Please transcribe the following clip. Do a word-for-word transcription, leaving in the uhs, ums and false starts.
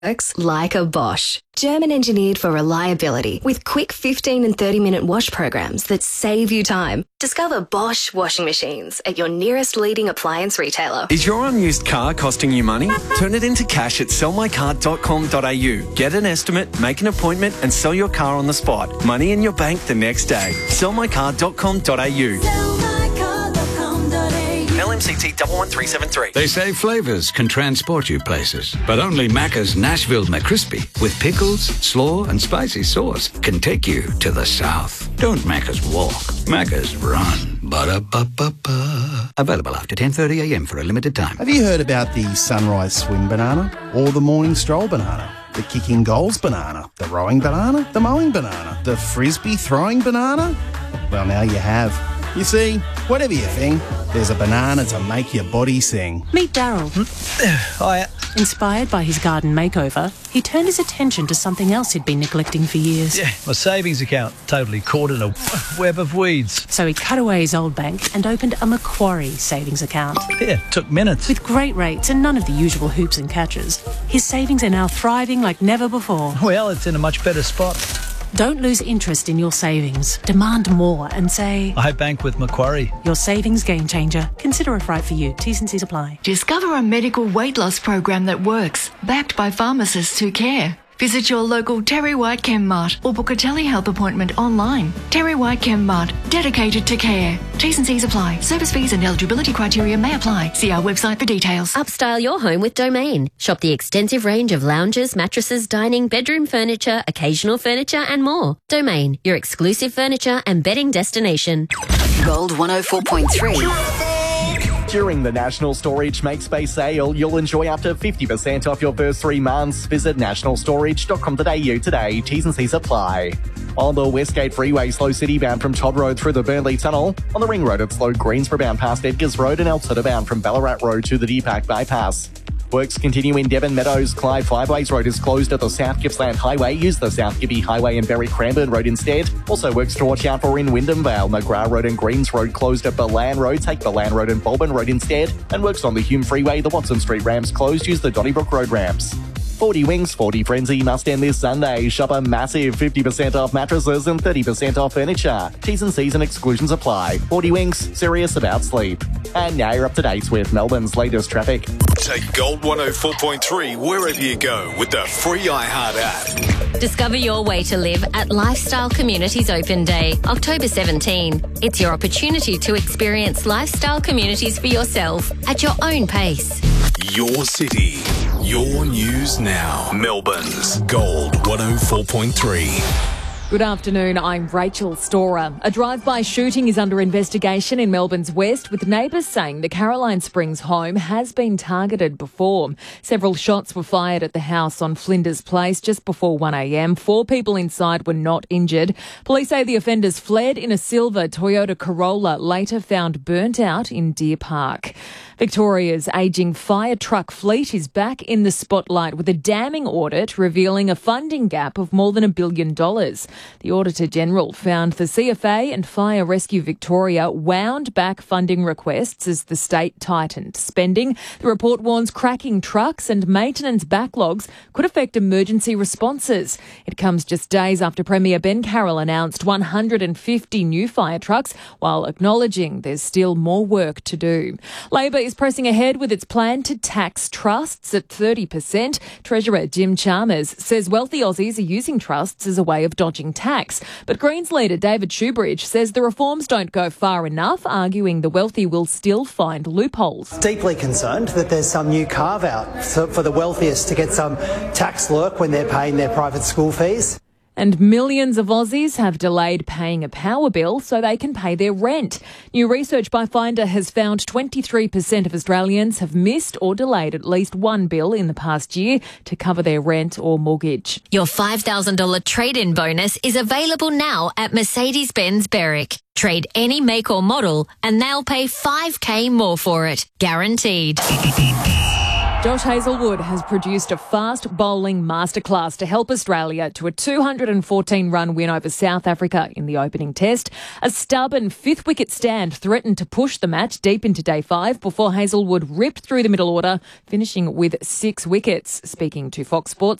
Works like a Bosch. German engineered for reliability with quick fifteen and thirty minute wash programs that save you time. Discover Bosch washing machines at your nearest leading appliance retailer. Is your unused car costing you money? Turn it into cash at sell my car dot com dot a u. Get an estimate, make an appointment and sell your car on the spot. Money in your bank the next day. sell my car dot com dot a u. L M C T one one three seven three. They say flavours can transport you places, but only Macca's Nashville McCrispy with pickles, slaw and spicy sauce can take you to the south. Don't Macca's walk, Macca's run. Ba-da-ba-ba-ba. Available after ten thirty a m for a limited time. Have you heard about the sunrise swim banana or the morning stroll banana? The kicking goals banana, the rowing banana, the mowing banana, the frisbee throwing banana? Well, now you have. You see, whatever you think, there's a banana to make your body sing. Meet Daryl. Hiya. Inspired by his garden makeover, he turned his attention to something else he'd been neglecting for years. Yeah, my savings account totally caught in a web of weeds. So he cut away his old bank and opened a Macquarie savings account. Yeah, took minutes. With great rates and none of the usual hoops and catches, his savings are now thriving like never before. Well, it's in a much better spot. Don't lose interest in your savings. Demand more and say, I bank with Macquarie. Your savings game changer. Consider if right for you. T's and C's apply. Discover a medical weight loss program that works, backed by pharmacists who care. Visit your local Terry White Chem Mart or book a telehealth appointment online. Terry White Chem Mart, dedicated to care. T's and C's apply. Service fees and eligibility criteria may apply. See our website for details. Upstyle your home with Domain. Shop the extensive range of lounges, mattresses, dining, bedroom furniture, occasional furniture and more. Domain, your exclusive furniture and bedding destination. Gold one oh four point three. During the National Storage Makespace sale, you'll enjoy up to fifty percent off your first three months. Visit national storage dot com dot a u today. T's and C's apply. On the Westgate Freeway, slow city bound from Todd Road through the Burnley Tunnel. On the Ring Road, it's slow Greensboro bound past Edgars Road and Alberta bound from Ballarat Road to the Deepak Bypass. Works continue in Devon Meadows. Clyde Fiveways Road is closed at the South Gippsland Highway. Use the South Gippy Highway and Berry Cranbourne Road instead. Also works to watch out for in Wyndham Vale. McGrath Road and Greens Road closed at Balan Road. Take Balan Road and Bulburn Road instead. And works on the Hume Freeway. The Watson Street ramps closed. Use the Donnybrook Road ramps. forty Wings, forty Frenzy must end this Sunday. Shop a massive fifty percent off mattresses and thirty percent off furniture. T's and C's and exclusions apply. forty Wings, serious about sleep. And now you're up to date with Melbourne's latest traffic. Take Gold one oh four point three wherever you go with the free iHeart app. Discover your way to live at Lifestyle Communities Open Day, October seventeenth. It's your opportunity to experience lifestyle communities for yourself at your own pace. Your city, your news now. Melbourne's Gold one oh four point three. Good afternoon, I'm Rachel Storer. A drive-by shooting is under investigation in Melbourne's west, with neighbours saying the Caroline Springs home has been targeted before. Several shots were fired at the house on Flinders Place just before one a m. Four people inside were not injured. Police say the offenders fled in a silver Toyota Corolla, later found burnt out in Deer Park. Victoria's ageing fire truck fleet is back in the spotlight with a damning audit revealing a funding gap of more than a billion dollars. The Auditor General found the C F A and Fire Rescue Victoria wound back funding requests as the state tightened spending. The report warns cracking trucks and maintenance backlogs could affect emergency responses. It comes just days after Premier Ben Carroll announced one hundred fifty new fire trucks, while acknowledging there's still more work to do. Labor is pressing ahead with its plan to tax trusts at thirty percent. Treasurer Jim Chalmers says wealthy Aussies are using trusts as a way of dodging tax. But Greens leader David Shoebridge says the reforms don't go far enough, arguing the wealthy will still find loopholes. Deeply concerned that there's some new carve-out for the wealthiest to get some tax lurk when they're paying their private school fees. And millions of Aussies have delayed paying a power bill so they can pay their rent. New research by Finder has found twenty-three percent of Australians have missed or delayed at least one bill in the past year to cover their rent or mortgage. Your five thousand dollars trade-in bonus is available now at Mercedes-Benz Berwick. Trade any make or model and they'll pay five thousand more for it. Guaranteed. Josh Hazlewood has produced a fast bowling masterclass to help Australia to a two hundred fourteen run win over South Africa in the opening test. A stubborn fifth wicket stand threatened to push the match deep into day five before Hazlewood ripped through the middle order, finishing with six wickets. Speaking to Fox Sports